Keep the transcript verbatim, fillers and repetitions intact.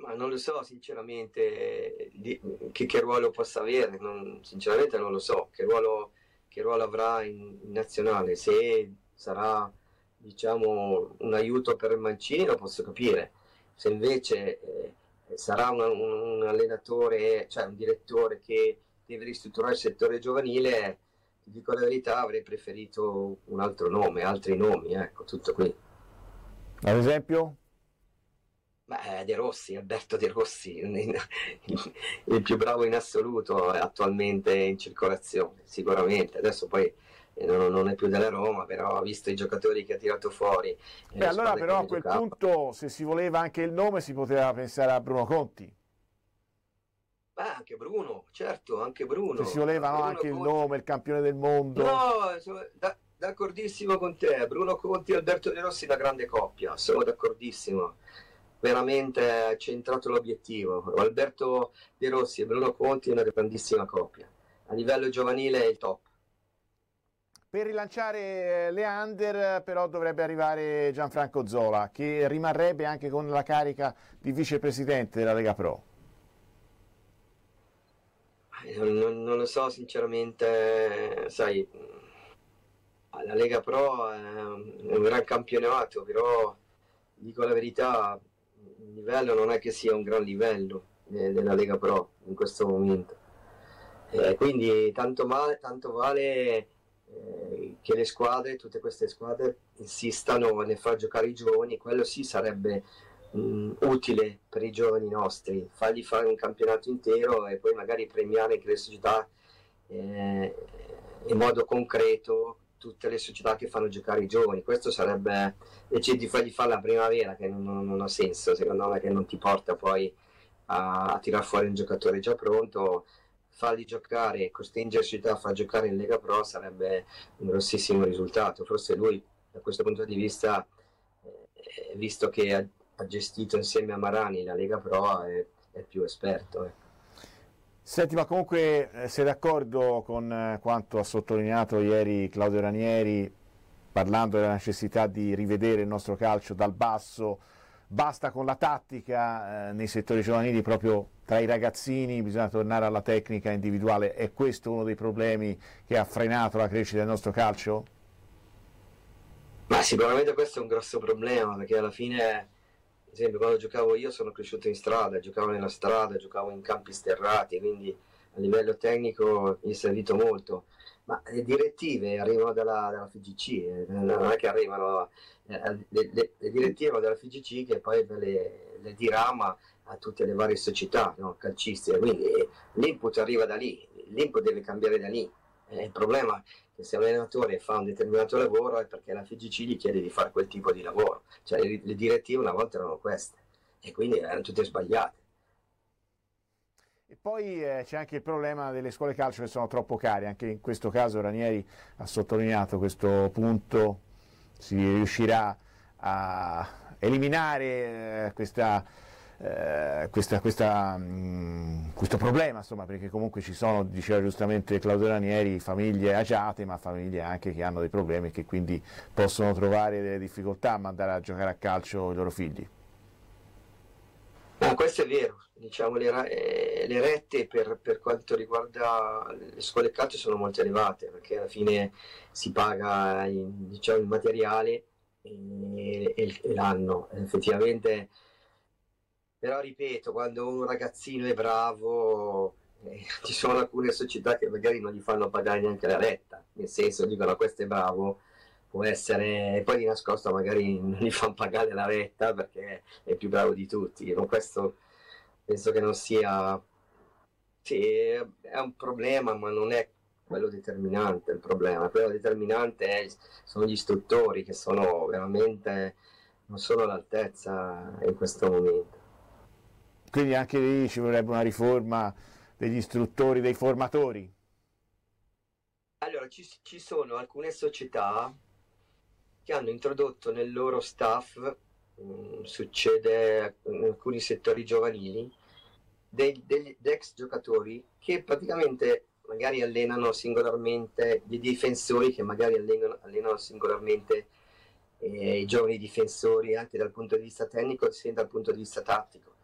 Ma non lo so sinceramente di- che, che ruolo possa avere, non- sinceramente non lo so che ruolo, che ruolo avrà in, in nazionale, se sarà diciamo un aiuto per il Mancini lo posso capire, se invece eh, sarà un, un- un allenatore, cioè un direttore che deve ristrutturare il settore giovanile, ti dico la verità, avrei preferito un altro nome, altri nomi, ecco, tutto qui. Ad esempio? Beh, De Rossi, Alberto De Rossi, il, il più bravo in assoluto attualmente in circolazione, sicuramente. Adesso poi eh, non, non è più della Roma, però ha visto i giocatori che ha tirato fuori e Beh, le allora squadre che però ha a quel giocato. punto, se si voleva anche il nome, si poteva pensare a Bruno Conti. Beh, anche Bruno, certo, anche Se si Bruno. voleva no, Bruno anche il Conti. nome, il campione del mondo. No, sono da- d'accordissimo con te. Bruno Conti e Alberto De Rossi, una grande coppia, sono d'accordissimo. Veramente ha centrato l'obiettivo. Alberto De Rossi e Bruno Conti, una grandissima coppia. A livello giovanile è il top. Per rilanciare le under però dovrebbe arrivare Gianfranco Zola, che rimarrebbe anche con la carica di vicepresidente della Lega Pro. Eh, Non, non- non lo so, sinceramente, sai, la Lega Pro è è un gran campionato, però dico la verità, il livello non è che sia un gran livello eh, della Lega Pro in questo momento. Eh, quindi tanto, male, tanto vale eh, che le squadre, tutte queste squadre, insistano nel far giocare i giovani, quello sì sarebbe mh, utile per i giovani nostri, fargli fare un campionato intero e poi magari premiare anche le società eh, in modo concreto tutte le società che fanno giocare i giovani. Questo sarebbe invece di fargli fare la primavera, che non, non ha senso, secondo me, che non ti porta poi a, a tirar fuori un giocatore già pronto. Farli giocare, costringere le società a far giocare in Lega Pro sarebbe un grossissimo risultato. Forse lui, da questo punto di vista, eh, visto che ha, ha gestito insieme a Marani la Lega Pro, è, è più esperto. Eh. Senti, ma comunque eh, sei d'accordo con eh, quanto ha sottolineato ieri Claudio Ranieri, parlando della necessità di rivedere il nostro calcio dal basso, basta con la tattica eh, nei settori giovanili, proprio tra i ragazzini bisogna tornare alla tecnica individuale, è questo uno dei problemi che ha frenato la crescita del nostro calcio? Ma sicuramente questo è un grosso problema, perché alla fine, ad esempio, quando giocavo io sono cresciuto in strada, giocavo nella strada, giocavo in campi sterrati, quindi a livello tecnico mi è servito molto. Ma le direttive arrivano dalla, dalla F G C, eh, non è che arrivano, eh, le, le- le direttive dalla F G C che poi le, le dirama a tutte le varie società, no, calcistiche, quindi eh, l'input arriva da lì, l'input deve cambiare da lì. Eh, il problema che se un allenatore fa un determinato lavoro è perché la F G C gli chiede di fare quel tipo di lavoro, cioè le, le direttive una volta erano queste e quindi erano tutte sbagliate. E poi eh, c'è anche il problema delle scuole calcio che sono troppo care, anche in questo caso Ranieri ha sottolineato questo punto, si riuscirà a eliminare eh, questa, eh, questa, questa, mh, questo problema, insomma, perché comunque ci sono, diceva giustamente Claudio Ranieri, famiglie agiate, ma famiglie anche che hanno dei problemi e che quindi possono trovare delle difficoltà a mandare a giocare a calcio i loro figli. Ah, questo è vero, diciamo, le, ra- eh, le rette per, per quanto riguarda le scuole calcio sono molto elevate perché alla fine si paga il, diciamo, il materiale e, e- e l'anno. Effettivamente. Però ripeto, quando un ragazzino è bravo, eh, ci sono alcune società che magari non gli fanno pagare neanche la retta, nel senso dicono questo è bravo, può essere, e poi di nascosto magari non gli fanno pagare la retta perché è più bravo di tutti. Ma questo penso che non sia, sì, è un problema, ma non è quello determinante il problema. Quello determinante è- sono gli istruttori che sono veramente, non sono all'altezza in questo momento. Quindi anche lì ci vorrebbe una riforma degli istruttori, dei formatori. Allora, ci, ci sono alcune società che hanno introdotto nel loro staff, mh, succede in alcuni settori giovanili, dei- degli ex giocatori che praticamente magari allenano singolarmente, dei difensori che magari allenano, allenano singolarmente eh, i giovani difensori anche dal punto di vista tecnico sia dal punto di vista tattico.